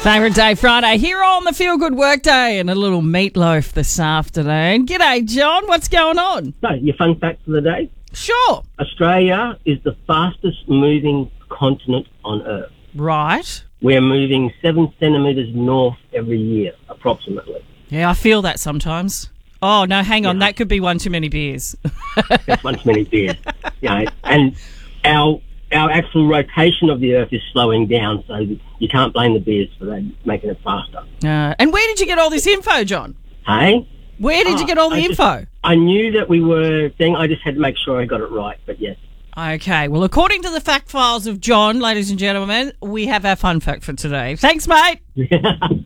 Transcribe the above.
Favourite Day Friday here on the Feel Good Workday and a little meatloaf this afternoon. G'day, John. What's going on? So, your fun fact for the day? Sure. Australia is the fastest moving continent on Earth. Right. We're moving 7 centimetres north every year, approximately. Yeah, I feel that sometimes. Oh, no, hang on. That could be one too many beers. That's one too many beers. And our actual rotation of the Earth is slowing down, so you can't blame the beers for that, making it faster. And where did you get all this info, John? Hey? Where did you get all the info? I knew that we were thing. I just had to make sure I got it right, but yes. Okay, well, according to the fact files of John, ladies and gentlemen, we have our fun fact for today. Thanks, mate.